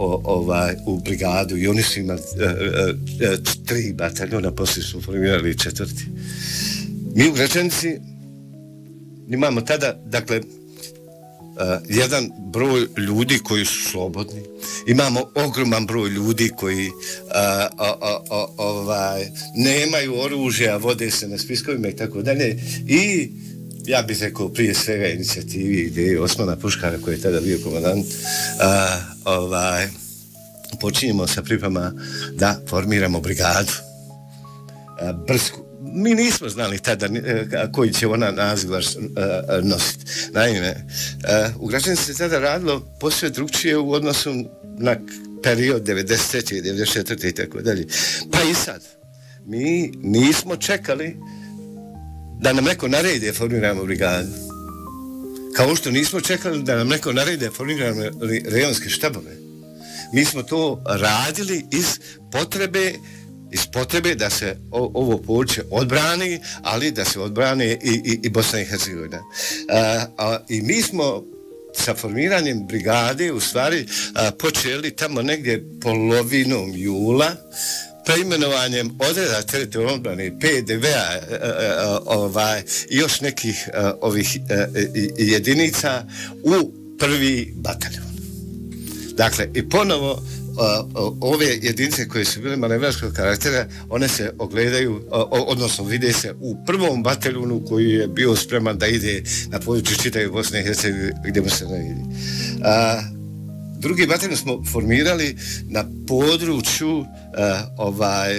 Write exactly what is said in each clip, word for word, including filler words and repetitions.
o, ovaj, u brigadu i oni su imali uh, uh, tri bataljona, poslije su formirali četvrti. Mi u Gračanici imamo tada, dakle, Uh, jedan broj ljudi koji su slobodni, imamo ogroman broj ljudi koji uh, o, o, o, ovaj, nemaju oružja, vode se na spiskovima i tako dalje, i ja bih rekao prije svega inicijativi ideje Osmana Puškara koji je tada bio komandant, uh, ovaj, počinjemo sa pripremama da formiramo brigadu uh, Brsku. Mi nismo znali tada koji će ona naziv nositi. Naime, u Gračanici se tada radilo posve drugčije u odnosu na period devedeset treće i devedeset četvrte i tako dalje. Pa i sad, mi nismo čekali da nam neko naredi da formiramo brigadu. Kao što nismo čekali da nam neko naredi da formiramo rejonske štabove. Mi smo to radili iz potrebe iz potrebe da se o, ovo područje odbrani, ali da se odbrani i, i, i Bosna i Hercegovina. A, a, I mi smo sa formiranjem brigade u stvari a, počeli tamo negdje polovinom jula, preimenovanjem odreda teritorijalne odbrane, P D V-a ovaj, i još nekih a, ovih a, jedinica u prvi bataljon. Dakle, i ponovo Uh, ove jedinice koje su bile manevarskog karaktera, one se ogledaju, uh, odnosno vide se u prvom bataljonu koji je bio spreman da ide na području čitave Bosne i Hercegovine gdje mu se ne vidi. Uh, drugi bataljon smo formirali na području uh, ovaj, uh,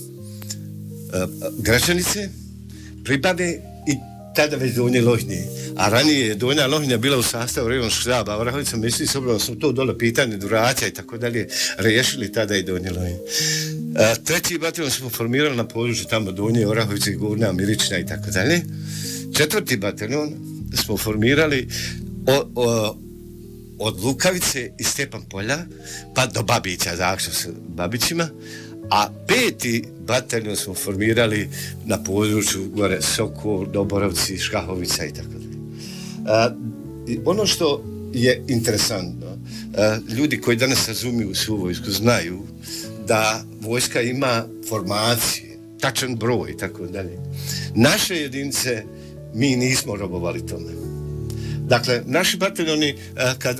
Gračanice, Pribade i tada već Donje Lohnje. A ranije je Donja Lohnja bila u sastavu rejonskog štaba, a Orahovica misli, s obzirom smo to dole pitanje duraća i tako dalje, riješili tada i Donje Lohnje. Treći bataljon smo formirali na području tamo Donje, Orahovice, Gornja, Mirična i tako dalje. Četvrti bataljon smo formirali o, o, od Lukavice i Stepan Polja pa do Babića, zakšao s Babićima, a peti bataljon smo formirali na području gore Sokol, Doborovci, Škahovica i tako dalje. Ono što je interesantno, a, ljudi koji danas razumiju svu vojsku znaju da vojska ima formacije, tačan broj i tako dalje. Naše jedinice mi nismo robovali tome. Dakle, naši bataljoni, kad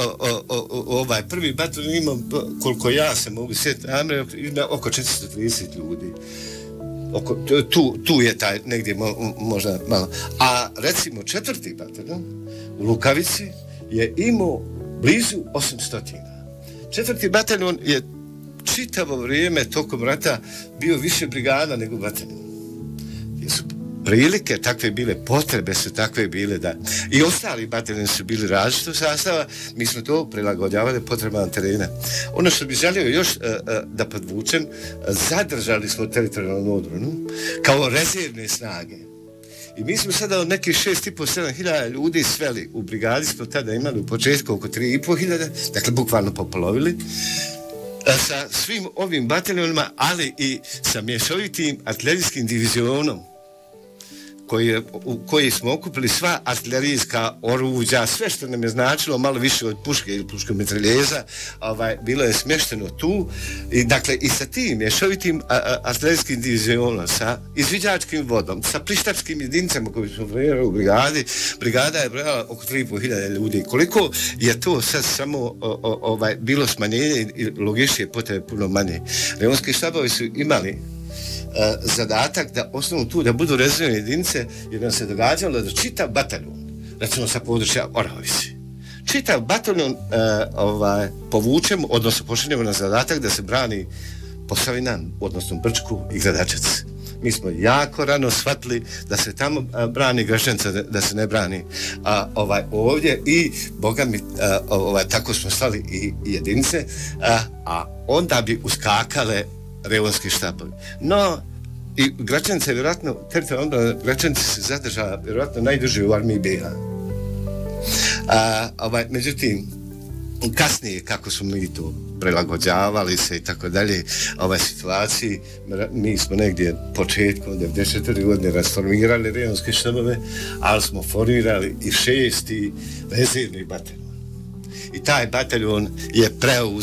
ovaj prvi bataljon ima, koliko ja se mogu sjetiti, ima oko četiristo trideset ljudi. Oko, tu, tu je taj negdje mo, možda malo. A recimo četvrti bataljon u Lukavici je imao blizu osamsto. Četvrti bataljon je čitavo vrijeme tokom rata bio više brigada nego bataljon. Jesu prilike takve bile, potrebe su takve bile da i ostali bataljoni su bili različitog sastava, mi smo to prilagođavali potrebama terena. Ono što bi želio još uh, uh, da podvučem, uh, zadržali smo teritorijalnu odbranu kao rezervne snage. I mi smo sada od nekih šest i po sedam hiljada ljudi sveli, u brigadi smo tada imali u početku oko tri i po hiljada, dakle bukvalno popolovili, sa svim ovim bataljonima, ali i sa mješovitim artiljerijskim divizionom, koji, je, u koji smo okupili sva artilerijska oruđa, sve što nam je značilo malo više od puške ili puškog mitraljeza, ovaj, bilo je smješteno tu. I, dakle, i sa tim mješovitim a, a, artilerijskim divizionom, sa izviđačkim vodom, sa plištačkim jedinicama koji smo formirali u brigadi, brigada je brojala oko tri i po hiljade ljudi. Koliko je to sad samo o, o, ovaj, bilo smanjenje i logičnije potrebe puno manje. Rejonski štabovi su imali Uh, zadatak da osnovno tu da budu rezervne jedinice, jer nam se događalo da čitav bataljon, recimo sa područja Orahovice, čitav bataljon uh, ovaj, povučemo, odnosno pošaljemo na zadatak da se brani Posavina, odnosno Brčku i Gradačac. Mi smo jako rano shvatili da se tamo uh, brani Gračanica, da, da se ne brani a, ovaj, ovdje i boga mi, uh, ovaj, tako smo stali i, i jedinice, uh, a onda bi uskakale rejonski štabovi. No, i Gračanica je vjerojatno, teritorijalna odbrana Gračanice se zadržala vjerojatno najduže u armiji B iH. A, ovaj, međutim, kasnije kako smo mi to prilagođavali se i tako dalje ovaj situaciji, mi smo negdje početkom devedeset četvrte godine rasformirali rejonske štabove, ali smo formirali i šesti rezervni bataljon. I taj bataljon je preuz